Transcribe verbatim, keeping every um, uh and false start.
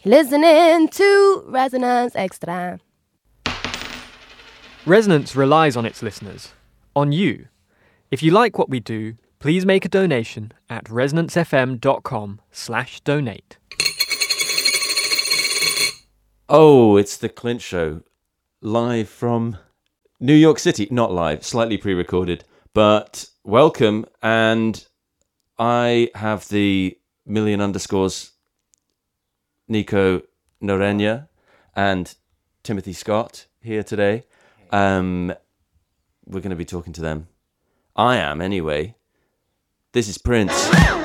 Listening to Resonance Extra. Resonance relies on its listeners, on you. If you like what we do, please make a donation at resonancefm.com slash donate. Oh, it's the Clint Show, live from New York City. Not live, slightly pre-recorded, but welcome. And I have the million underscores Nico Norenya and Timothy Scott here today. Um, we're going to be talking to them. I am, anyway. This is Prince.